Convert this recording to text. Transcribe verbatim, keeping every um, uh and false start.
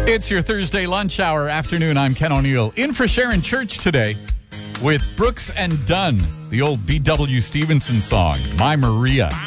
It's your Thursday lunch hour afternoon. I'm Ken O'Neill. In for Sharon Church today with Brooks and Dunn, the old B W Stevenson song, My Maria.